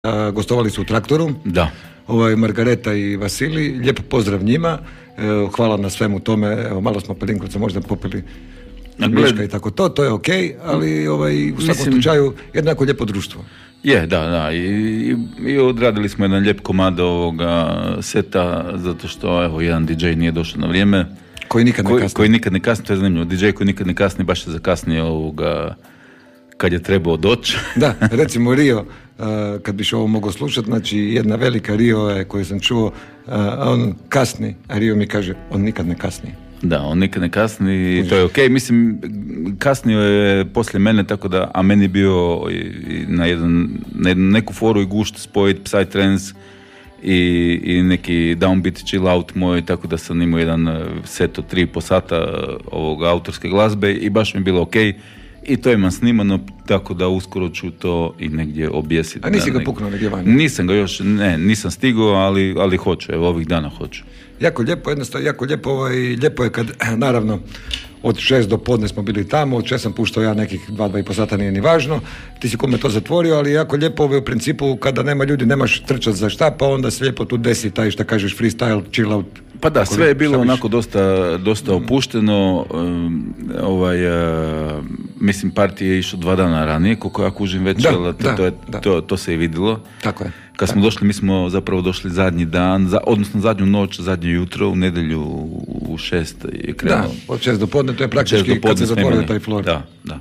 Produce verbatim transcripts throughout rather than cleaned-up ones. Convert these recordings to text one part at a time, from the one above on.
A, gostovali su u Traktoru, da. Ovaj, Margareta i Vasili, lijepo pozdrav njima, e, hvala na svemu tome, evo, malo smo Pelinkovca možda popili miška i tako to, to je ok, ali ovaj, u svakom Mislim, slučaju jednako lijepo društvo. Je, da, da, I, i, i odradili smo jedan lijep komad ovoga seta, zato što evo, jedan di džej nije došao na vrijeme. Koji nikad ne kasni. Koji nikad ne kasni, to je zanimljivo, di džej koji nikad ne kasni, baš je zakasnio ovoga kad je trebao doći. Da, recimo Rio, uh, kad biš ovo mogao slušati, znači jedna velika Rio je koju sam čuo, uh, on kasni, a Rio mi kaže, on nikad ne kasni. Da, on nikad ne kasni i to je ok. Mislim, kasnio je poslije mene, tako da, a meni je bio na, jedan, na jednu neku foru i gušt spojiti Psytrance i, i neki downbeat chill out moj, tako da sam imao jedan set od tri po sata ovog autorske glazbe i baš mi je bilo ok. I to imam snimano, tako da uskoro ću to i negdje objesiti. A nisi ga nek... puknuo negdje van? Nisam ga još, ne, nisam stigao, ali, ali hoću, evo ovih dana hoću. Jako lijepo, jednostavno, jako lijepo, ovaj, lijepo je kad, naravno, od šest do podne smo bili tamo, od šest sam puštao ja nekih dva, dva i po sata, nije ni važno, ti si kome to zatvorio, ali jako lijepo ovaj, u principu, kada nema ljudi, nemaš trčat za šta, pa onda se lijepo tu desi taj, šta kažeš, freestyle, chill out. Pa da, sve je bilo onako dosta, dosta opušteno, um, ovaj, uh, mislim, partija je išao dva dana ranije, koliko ja kužim već, da, to, da, to, je, da. to, to se je vidjelo. Tako je. Kad smo došli, mi smo zapravo došli zadnji dan, za, odnosno zadnju noć, zadnje jutro, u nedjelju u šest je krenuo. Da, od šest do podne, to je praktički kad se zatvorio taj flor. Da, da.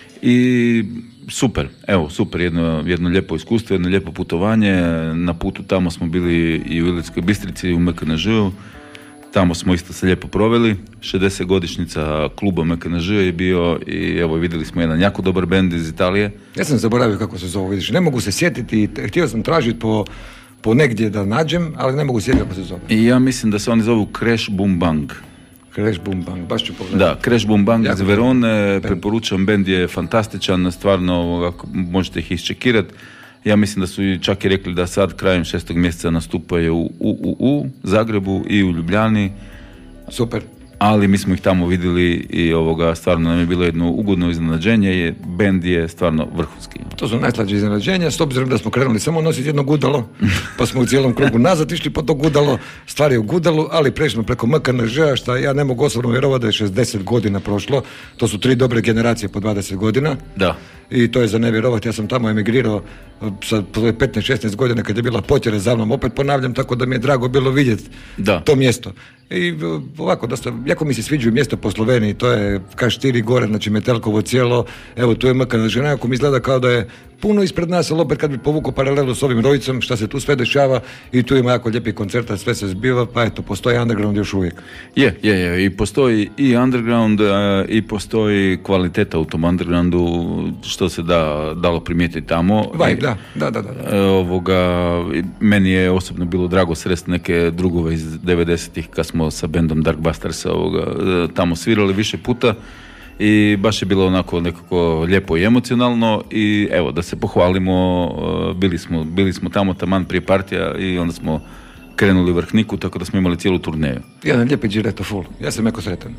I super, evo, super, jedno, jedno lijepo iskustvo, jedno lijepo putovanje. Na putu tamo smo bili i u Ilirskoj Bistrici, u em ka en žeu. Tamo smo isto se lijepo proveli. šezdeset godišnjica kluba em ka en žea je bio i evo vidjeli smo jedan jako dobar bend iz Italije. Ja sam zaboravio kako se zove, vidiš, ne mogu se sjetiti, htio sam tražiti po, po negdje da nađem, ali ne mogu sjetiti kako se zove. I ja mislim da se oni zovu Crash Boom Bang. Crash Boom Bang, baš ću pogledati. Da, Crash Boom Bang iz Verone, preporučujem, bend je fantastičan, stvarno ako možete ih iščekirati. Ja mislim da su čak i rekli da sad krajem šestog mjeseca nastupaju u, u, u, u Zagrebu i u Ljubljani. Super. Ali mi smo ih tamo vidjeli i ovoga, stvarno nam je bilo jedno ugodno iznenađenje i bend je stvarno vrhunski. To su najslađe iznenađenja, s obzirom da smo krenuli samo nositi jedno gudalo, pa smo u cijelom krugu nazad išli po to gudalo, stvar je u gudalu, ali prešli preko em ka en žea, što ja ne mogu osobno vjerovati da je šezdeset godina prošlo, to su tri dobre generacije po dvadeset godina. Da. I to je za ne vjerovati, ja sam tamo emigrirao sa petnaest šesnaest godina kad je bila potjera za mnom, opet ponavljam, tako da mi je drago bilo vidjeti to mjesto. I ovako, dosta, jako mi se sviđaju mjesta po Sloveniji, to je Kaštiri gore, znači Metelkovo cijelo, evo tu je em ka en žea, nekako mi izgleda kao da je puno ispred nas, ali opet kad bi povukao paralelu s ovim Rojicom, šta se tu sve dešava i tu ima jako lijepi koncerta, sve se zbiva, pa eto, postoji underground još uvijek. Je, je, je, i postoji i underground, i postoji kvaliteta u tom undergroundu, što se da, dalo primijetiti tamo. Vaj, da, da, da, da. Ovoga, meni je osobno bilo drago sresti neke drugove iz devedesetih kad smo sa bendom Dark Bustersa ovoga, tamo svirali više puta. I baš je bilo onako nekako lijepo i emocionalno i evo da se pohvalimo, bili smo, bili smo tamo taman prije partija i onda smo krenuli u Vrhniku, tako da smo imali cijelu turneju. Jedan lijepi Giretto full, ja sam jako sretan.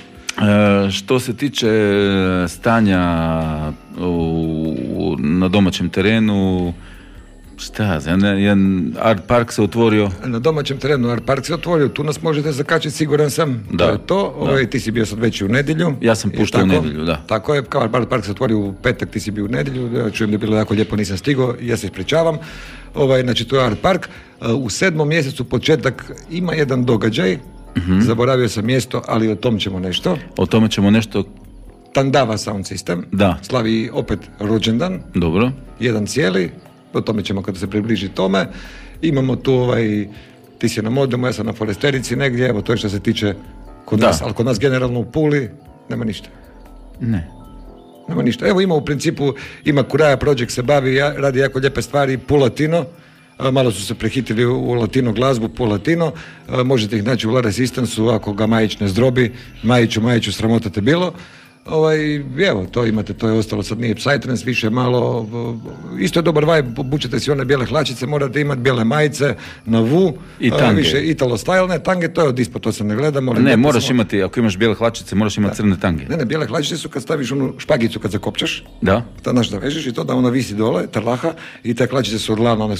E, što se tiče stanja u, na domaćem terenu, šta ja znam, jedan art park se otvorio. Na domaćem terenu art park se otvorio, tu nas možete zakačiti, siguran sam. Da, to je to, ovaj, ti si bio sad već u nedjelju. Ja sam puštao u nedjelju, da. Tako je, kao art park se otvorio u petak, ti si bio u nedjelju, ja čujem da je bilo jako lijepo, nisam stigao, ja se ispričavam. Ovaj, znači to je art park, u sedmom mjesecu početak ima jedan događaj, uh-huh. Zaboravio sam mjesto, ali o tom ćemo nešto. O tome ćemo nešto. Tandava Sound System, da. Slavi opet rođendan. Dobro. Jedan cijeli, o tome ćemo kada se približi tome. Imamo tu ovaj, ti si na modemu, ja sam na Foresterici negdje, evo to je što se tiče kod da. nas, ali kod nas generalno u Puli nema ništa. Ne. Nema ništa. Evo ima u principu, ima Kuraja Project se bavi, radi jako lijepe stvari, Pulatino, malo su se prehitili u latino glazbu, Pulatino, možete ih naći u Lar Resistance-u, ako ga Majić ne zdrobi, Majiću, Majiću, sramota te bilo. Ovaj, evo, to imate, to je ostalo, sad nije Psytrance, više malo, isto je dobar vibe, obučete si one bijele hlačice, morate imati bijele majice na vu, i tange. Više italo style, ne, tange to je od ispod, to se ne gleda. Ne, moraš smo... imati, ako imaš bijele hlačice, moraš imati da. crne tange. Ne, ne, bijele hlačice su kad staviš onu špagicu kad zakopčaš, da, to znaš da vežeš i to da ona visi dole, trlaha, i te hlačice su od lana, one